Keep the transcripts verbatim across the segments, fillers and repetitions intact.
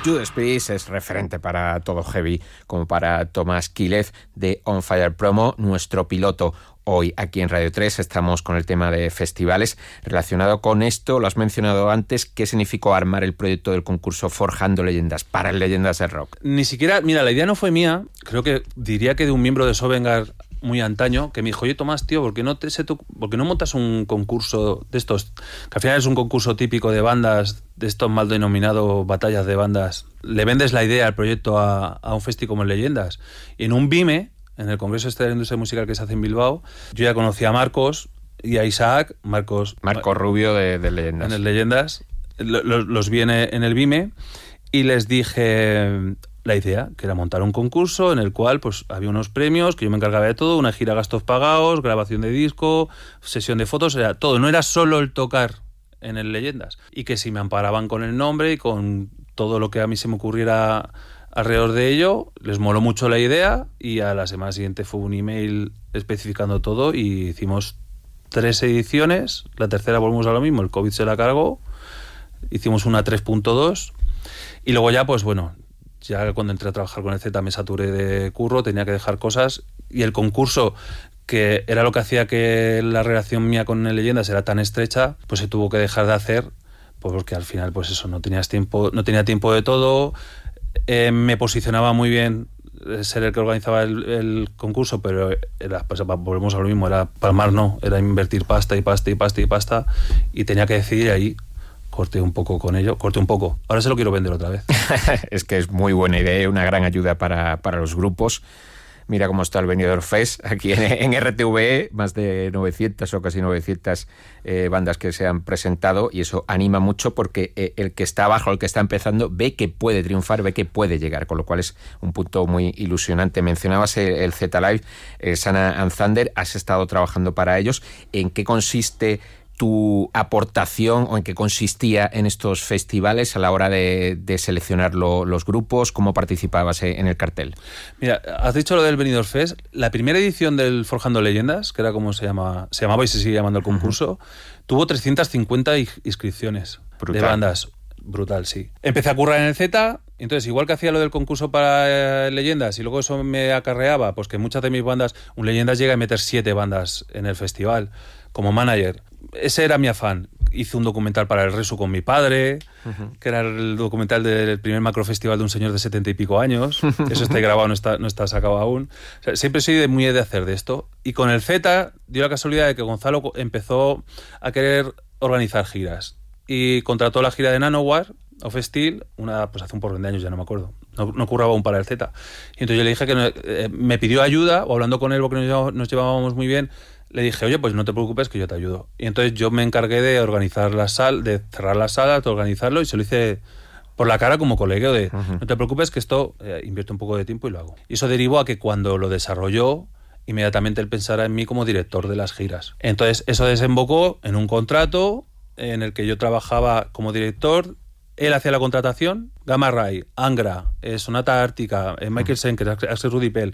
Judas Priest es referente para todo heavy, como para Tomás Quílez de On Fire Promo, nuestro piloto. Hoy aquí en Radio tres estamos con el tema de festivales. Relacionado con esto, lo has mencionado antes, ¿qué significó armar el proyecto del concurso Forjando Leyendas para Leyendas del Rock? Ni siquiera, mira, la idea no fue mía, creo que diría que de un miembro de Sovengar muy antaño, que me dijo, oye Tomás, tío, ¿por qué no, te, se tu, ¿por qué no montas un concurso de estos? Que al final es un concurso típico de bandas, de estos mal denominados batallas de bandas. Le vendes la idea al proyecto a, a un festi como en Leyendas. Y en un BIME, en el Congreso este de la Industria Musical que se hace en Bilbao, yo ya conocí a Marcos y a Isaac. Marcos, Marcos Rubio de, de Leyendas. En el Leyendas. Los, los vi en el BIME y les dije la idea, que era montar un concurso en el cual pues había unos premios, que yo me encargaba de todo, una gira a gastos pagados, grabación de disco, sesión de fotos, era todo. No era solo el tocar en el Leyendas. Y que si me amparaban con el nombre y con todo lo que a mí se me ocurriera alrededor de ello, les moló mucho la idea y a la semana siguiente fue un email especificando todo y hicimos tres ediciones. La tercera volvemos a lo mismo, el COVID se la cargó, hicimos una tres punto dos y luego ya pues bueno, ya cuando entré a trabajar con el Z me saturé de curro, tenía que dejar cosas y el concurso, que era lo que hacía que la relación mía con el Leyendas era tan estrecha, pues se tuvo que dejar de hacer, pues porque al final pues eso, no tenías tiempo, no tenía tiempo de todo. Eh, me posicionaba muy bien ser el que organizaba el, el concurso, pero era, pues, volvemos a lo mismo, era palmar no, era invertir pasta y pasta y pasta y pasta y tenía que decidir ahí. Corté un poco con ello, corté un poco. Ahora se lo quiero vender otra vez. Es que es muy buena idea, una gran ayuda para, para los grupos. Mira cómo está el Benidorm Fest aquí en, en R T V E, más de novecientas o casi novecientas eh, bandas que se han presentado y eso anima mucho porque eh, el que está abajo, el que está empezando, ve que puede triunfar, ve que puede llegar, con lo cual es un punto muy ilusionante. Mencionabas el, el Z Live, el Sun and Thunder, has estado trabajando para ellos. ¿En qué consiste tu aportación o en qué consistía en estos festivales a la hora de, de seleccionar lo, los grupos? ¿Cómo participabas en el cartel? Mira, has dicho lo del Benidorm Fest. La primera edición del Forjando Leyendas, que era como se llama, se llamaba y se sigue llamando el concurso, uh-huh. tuvo trescientas cincuenta inscripciones. Brutal. De bandas. Brutal, sí. Empecé a currar en el Z, entonces igual que hacía lo del concurso para eh, Leyendas y luego eso me acarreaba, pues que muchas de mis bandas, un Leyendas llega a meter siete bandas en el festival como manager. Ese era mi afán. Hice un documental para el Resu con mi padre, uh-huh. que era el documental del primer macrofestival de un señor de setenta y pico años. Eso está grabado, no está, no está sacado aún. O sea, siempre soy de, muy de hacer de esto. Y con el Z dio la casualidad de que Gonzalo empezó a querer organizar giras. Y contrató la gira de Nanowar, of Steel, una, pues hace un porrón de años, ya no me acuerdo. No, no curraba aún para el Z. Y entonces yo le dije que no, eh, me pidió ayuda, o hablando con él porque nos, nos llevábamos muy bien, le dije, oye, pues no te preocupes que yo te ayudo. Y entonces yo me encargué de organizar la sala, de cerrar la sala, de organizarlo, y se lo hice por la cara como colegio de, uh-huh. no te preocupes que esto eh, invierto un poco de tiempo y lo hago. Y eso derivó a que cuando lo desarrolló, inmediatamente él pensara en mí como director de las giras. Entonces eso desembocó en un contrato en el que yo trabajaba como director. Él hacía la contratación, Gamma Ray, Angra, eh, Sonata Ártica, eh, Michael Schenker, Axel Rudi Pell,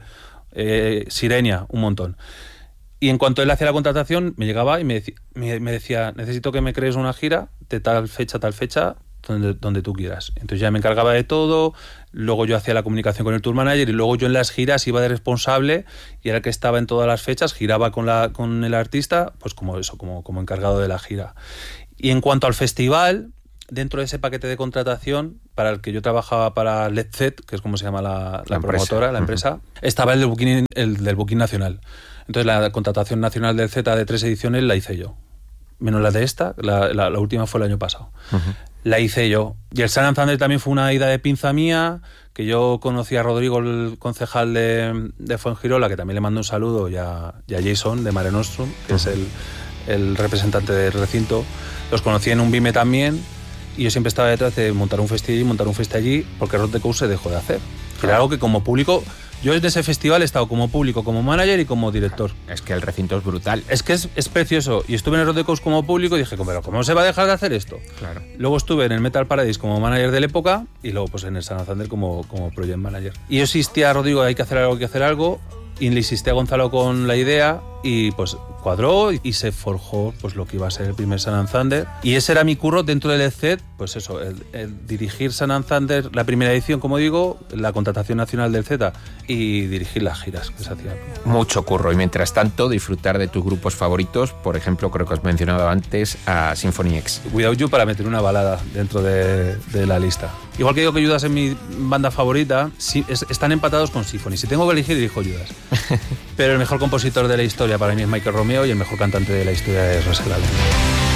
eh, Sirenia, un montón. Y en cuanto él hacía la contratación, me llegaba y me, dec- me, me decía, necesito que me crees una gira de tal fecha, tal fecha, donde, donde tú quieras. Entonces ya me encargaba de todo, luego yo hacía la comunicación con el tour manager y luego yo en las giras iba de responsable y era el que estaba en todas las fechas, giraba con, la, con el artista, pues como eso, como, como encargado de la gira. Y en cuanto al festival, dentro de ese paquete de contratación para el que yo trabajaba para L E D Z, que es como se llama la, la, la promotora, la empresa, uh-huh. estaba el del Booking, el del Booking Nacional. Entonces la contratación nacional del Z de tres ediciones la hice yo. Menos la de esta, la, la, la última fue el año pasado. Uh-huh. La hice yo. Y el Sun and Thunder también fue una ida de pinza mía, que yo conocí a Rodrigo, el concejal de, de Fuengirola, que también le mando un saludo, y a, y a Jason de Mare Nostrum, que uh-huh. es el, el representante del recinto. Los conocí en un BIME también, y yo siempre estaba detrás de montar un festi allí, montar un festi allí, porque Road the Coast se dejó de hacer. Claro. Era algo que como público... Yo desde ese festival he estado como público, como manager y como director. Es que el recinto es brutal. Es que es, es precioso. Y estuve en el Road the Coast como público y dije, pero ¿cómo se va a dejar de hacer esto? Claro. Luego estuve en el Metal Paradise como manager de la época y luego pues en el Sun and Thunder como, como project manager. Y yo insistí a Rodrigo, hay que hacer algo, hay que hacer algo. Y le insistí a Gonzalo con la idea y pues cuadró y se forjó pues lo que iba a ser el primer Sun and Thunder. Y ese era mi curro dentro del Led Zeppelin, pues eso, el, el dirigir Sun and Thunder, la primera edición, como digo, la contratación nacional del Z y dirigir las giras que se hacían. Mucho curro, y mientras tanto disfrutar de tus grupos favoritos, por ejemplo, creo que has mencionado antes a Symphony X. Without You para meter una balada dentro de, de la lista. Igual que digo que Judas es mi banda favorita, sí, es, están empatados con Symphony. Si tengo que elegir, elijo Judas. Pero el mejor compositor de la historia para mí es Michael Romeo y el mejor cantante de la historia es Russell Allen.